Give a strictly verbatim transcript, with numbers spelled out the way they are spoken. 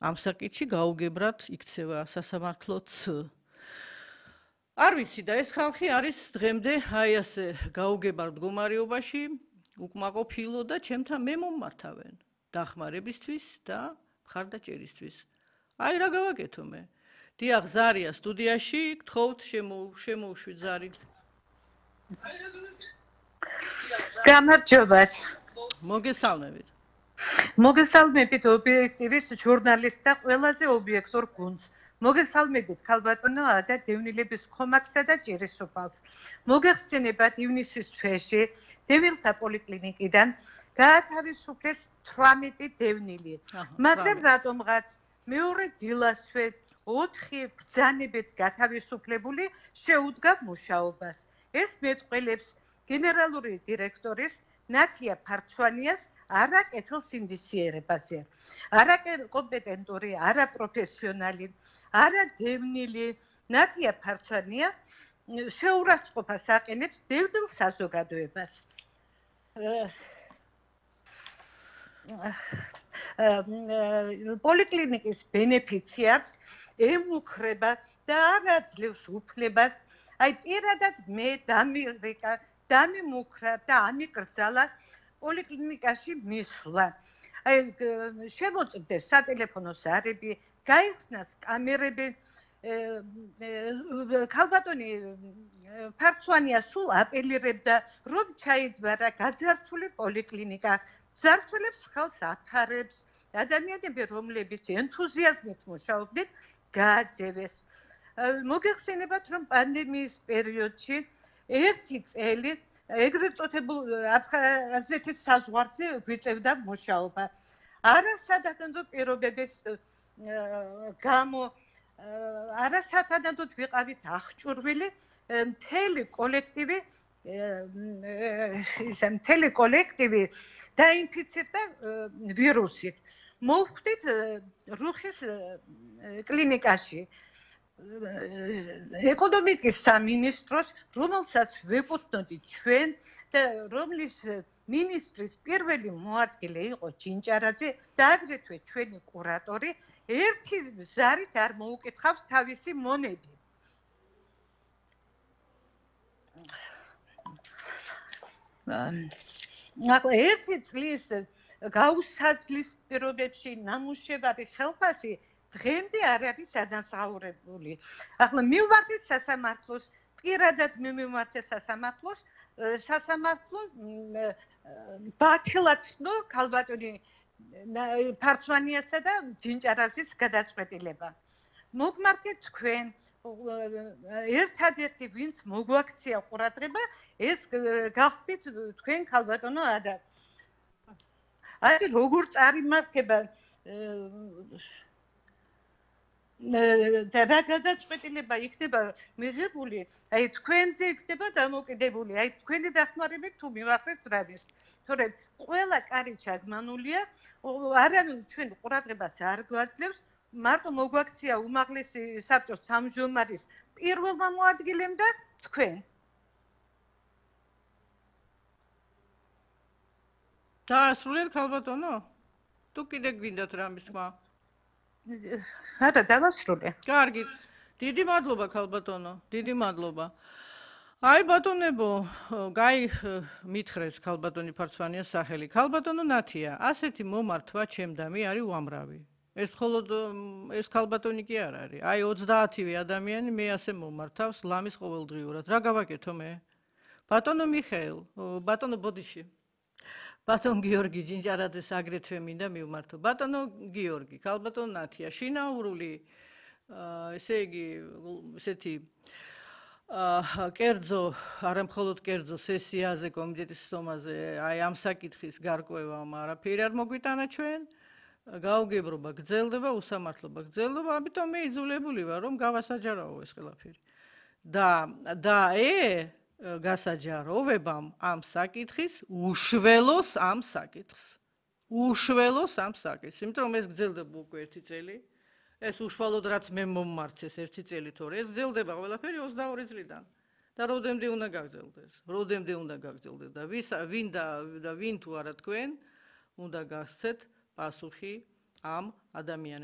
ამ საკითხში გაუგებრად იქცევა სასამართლო C. არ ვიცი და ეს ხალხი არის დღემდე აი ასე გაუგებრად მდგომარეობაში, უკმაყოფილო და ჩემთან მე მომმართავენ დახმარებისთვის და მხარდაჭერისთვის. აი რა გავაკეთო მე? დიახ, ზარია სტუდიაში, გთხოვთ შემოუშვით ზარი. გამარჯობათ. მოგესალმებით. მოგესალმებით ობიექტივის ჟურნალისტ და ყველაზე ობიექტურ გუნდს. მოგესალმებით ქალბატონო და დევნილების ხომაქსა და ჭირისუფალს. მოგეხსენებათ ივნისის თვეში დევილთა პოლიკლინიკიდან გაათავისუფლეს თვრამეტი დევნილი. მაგრამ რატომღაც მეორე დილასვე ოთხი ბრძანებით გათავისუფლებული შეუდგა მუშაობას. ეს მეტყველებს გენერალური დირექტორის ნათია ფარცვანიას არაკეთილ სინდისიერებაზე. არაკომპეტენტური, არაპროფესიონალი, არადევნილი ნათია ფარცვანია შეურაცხყოფას აყენებს დევნილ საზოგადოებას. პოლიკლინიკის ბენეფიციარს ემუქრება და არ აძლევს უფლებას. აი პირადად მე დამირეკა, დამიმუქრა და ამიკრძალა პოლიკლინიკაში მისვლა. აი შემოწმდეს სატელეფონო ზარები, გაიხსნას კამერები. ქალბატონი ფარცვანია სულ აპელირებდა, რომ ჩაიძვარა გაძარცვული პოლიკლინიკა. ძარცველებს ხალხს აფარებს, ადამიანები, რომლებიც ენთუზიაზმით მუშაობდნენ, გააძევეს. მოგეხსენებათ, რომ პანდემიის პერიოდში ერთი წელი ეგრეთ წოდებულ აფხაზეთის საზღვარზე გვიწევდა მუშაობა. არასადადო პირობების გამო არასათანადოდ ვიყავით აღჭურვილი, მთელი კოლექტივი ისე მთელი კოლექტივი დაინფიცირდა ვირუსით. მოვხვდით რუხის კლინიკაში ეკონომიკის სამინისტროს, რომელსაც ვეკუთვნოდით ჩვენ და რომლის მინისტრის პირველი მოადგილე იყო ჯინჯარაძე და აგრეთვე ჩვენი კურატორი, ერთი ზარით არ მოუკითხავს თავისი მონები. ახლა ერთი წლის გაუსაძლის პირობებში ნამუშევარი ხელფასი დღემდე არ არის ადასაღურებული. ახლა მივმართეთ სასამართლოს, პირადად მივმართეთ სასამართლოს, სასამართლო ბათილაცნო ქალბატონი ფარცვანიასა და ჯინჯარაძის გადაწყვეტილება. მოგმართეთ თქვენ ერთადერთი ვინც მოგვაქცია ყურადღება, ეს გახდით თქვენ ქალბატონო ადა. აი როგორ წარიმართება და რა გადაწყვეტილება იქნება მიღებული, აი თქვენზე იქნება დამოკიდებული, აი თქვენი დახმარებით თუ მივახდეთ რამეს. თორემ ყველა კარი ჩაგმანულია, არავინ ჩვენ ყურადღებას არ გვაძლევს, მარტო მოგვაქცია უმაღლესი საბჭოს თავმჯდომარის პირველმა მოადგილემ და თქვენ. დაასრულეთ ქალბატონო? თუ კიდე გვინდათ რამის თქმა? არა, დავასრულე. კარგი. დიდი მადლობა ქალბატონო, დიდი მადლობა. აი ბატონებო, გაი მითხრეს ქალბატონი ფარცვანიას სახელი. ქალბატონო ნათია, ასეთი მომართვა ჩემდამი არის უამრავი. ეს მხოლოდ ეს ქალბატონი კი არ არის. აი ოცდაათივე ადამიანი მე ასე მომართავს ლამის ყოველდღიურად. რა გავაკეთო მე? ბატონო მიხეილ, ბატონო ბოდიში. ბატონ გიორგი ჯინჯარაძეს აგრეთვე მინდა მივმართო. ბატონო გიორგი, ქალბატონო ნათია, შინაურული ესე იგი ესეთი კერძო, არა მხოლოდ კერძო სესიაზე, კომიტეტის სტომაზე, აი ამ საკითხის გარკვევამ არაფერი არ მოგვიტანა ჩვენ. გაუგებრობა გრძელდება, უსამართლობა გრძელდება, ამიტომ მე იძულებული ვარ, რომ გავასაჯაროო ეს ყველაფერი. და და ე გასაჯაროვებამ ამ საკითხის უშველოს ამ საკითხს. უშველოს ამ საკითხს, იმიტომ რომ ეს გრძელდება უკვე ერთი წელი. ეს უშუალოდ რაც მე მომმართეს ერთი წელი თორე ეს გრძელდება ყველაფერი ოცდაორი წლიდან. და როდემდე უნდა გაგრძელდეს? როდემდე უნდა გაგრძელდეს და ვის ვინ და ვინ თუ არა თქვენ უნდა გასცეთ პასუხი ამ ადამიანებს